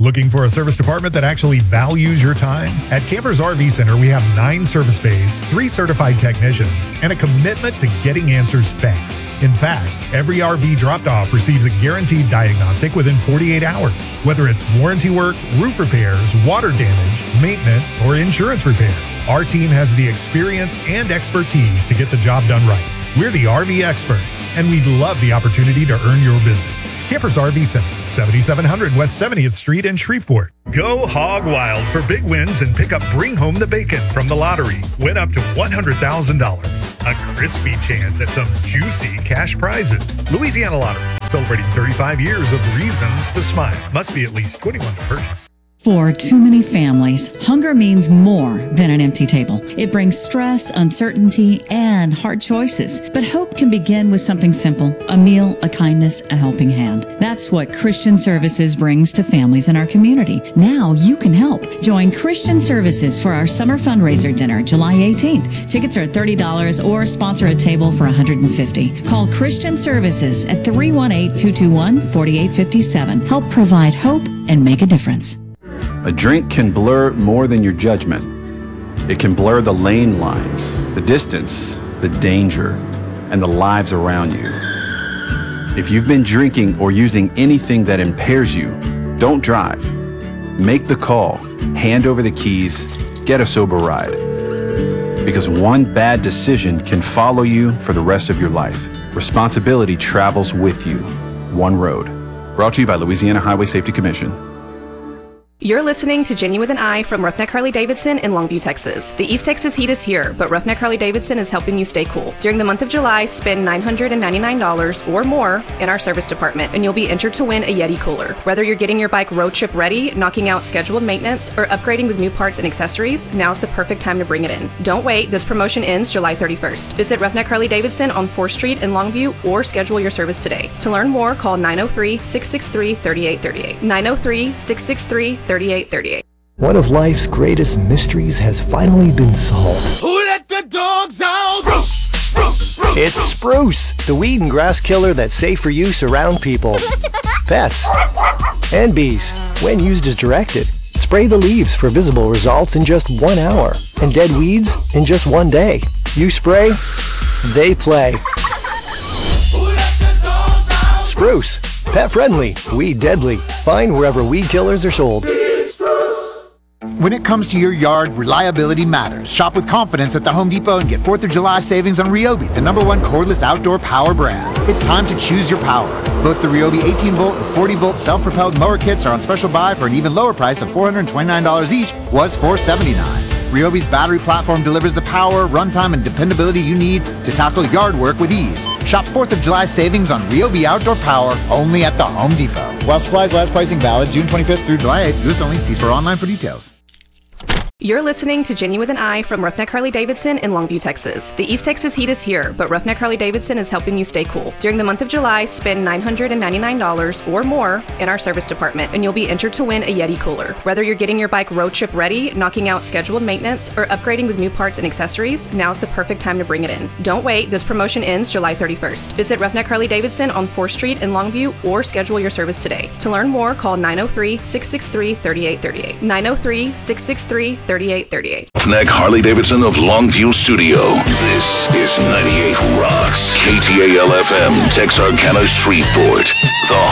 Looking for a service department that actually values your time? At Campers RV Center, we have 9 service bays, 3 certified technicians, and a commitment to getting answers fast. In fact, every RV dropped off receives a guaranteed diagnostic within 48 hours. Whether it's warranty work, roof repairs, water damage, maintenance, or insurance repairs, our team has the experience and expertise to get the job done right. We're the RV experts, and we'd love the opportunity to earn your business. Campers RV Center, 7700 West 70th Street in Shreveport. Go hog wild for big wins and pick up Bring Home the Bacon from the lottery. Win up to $100,000. A crispy chance at some juicy cash prizes. Louisiana Lottery, celebrating 35 years of reasons to smile. Must be at least 21 to purchase. For too many families, hunger means more than an empty table. It brings stress, uncertainty, and hard choices. But hope can begin with something simple: a meal, a kindness, a helping hand. That's what Christian Services brings to families in our community. Now you can help. Join Christian Services for our summer fundraiser dinner, July 18th. Tickets are $30 or sponsor a table for $150. Call Christian Services at 318-221-4857. Help provide hope and make a difference. A drink can blur more than your judgment. It can blur the lane lines, the distance, the danger, and the lives around you. If you've been drinking or using anything that impairs you, don't drive. Make the call, hand over the keys, get a sober ride. Because one bad decision can follow you for the rest of your life. Responsibility travels with you. One road. Brought to you by Louisiana Highway Safety Commission. You're listening to Jenny with an I from Roughneck Harley-Davidson in Longview, Texas. The East Texas heat is here, but Roughneck Harley-Davidson is helping you stay cool. During the month of July, spend $999 or more in our service department, and you'll be entered to win a Yeti cooler. Whether you're getting your bike road trip ready, knocking out scheduled maintenance, or upgrading with new parts and accessories, now's the perfect time to bring it in. Don't wait, this promotion ends July 31st. Visit Roughneck Harley-Davidson on 4th Street in Longview or schedule your service today. To learn more, call 903-663-3838. 903-663-3838. One of life's greatest mysteries has finally been solved. Who let the dogs out? Spruce, spruce, spruce. It's Spruce, the weed and grass killer that's safe for use around people, pets, and bees when used as directed. Spray the leaves for visible results in just 1 hour, and dead weeds in just 1 day. You spray, they play. Spruce, pet friendly, weed deadly. Find wherever weed killers are sold. When it comes to your yard, reliability matters. Shop with confidence at the Home Depot and get 4th of July savings on Ryobi, the #1 cordless outdoor power brand. It's time to choose your power. Both the Ryobi 18-volt and 40-volt self-propelled mower kits are on special buy for an even lower price of $429 each, was $479. Ryobi's battery platform delivers the power, runtime, and dependability you need to tackle yard work with ease. Shop 4th of July savings on Ryobi outdoor power only at the Home Depot. While supplies last, pricing valid June 25th through July 8th. US only. See store online for details. You're listening to Jenny with an I from Roughneck Harley-Davidson in Longview, Texas. The East Texas heat is here, but Roughneck Harley-Davidson is helping you stay cool. During the month of July, spend $999 or more in our service department, and you'll be entered to win a Yeti cooler. Whether you're getting your bike road trip ready, knocking out scheduled maintenance, or upgrading with new parts and accessories, now's the perfect time to bring it in. Don't wait, this promotion ends July 31st. Visit Roughneck Harley-Davidson on 4th Street in Longview or schedule your service today. To learn more, call 903-663-3838. 903-663-3838. Roughneck Harley-Davidson of Longview Studio. This is 98 Rocks. KTAL FM, Texarkana, Shreveport. The